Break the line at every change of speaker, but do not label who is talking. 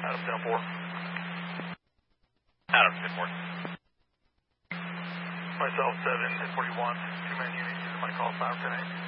Adam 10-4.
Adam 10-4.
Myself 7 1041. 2-man unit using my call sign 10-8.